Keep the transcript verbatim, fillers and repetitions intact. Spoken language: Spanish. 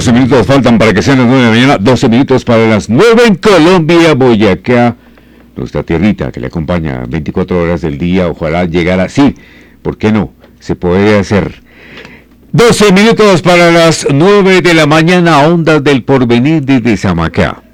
doce minutos faltan para que sean las nueve de la mañana. doce minutos para las nueve en Colombia, Boyacá. Nuestra tierrita que le acompaña veinticuatro horas del día. Ojalá llegara así. ¿Por qué no? Se puede hacer. doce minutos para las nueve de la mañana. Ondas del Porvenir desde Samacá.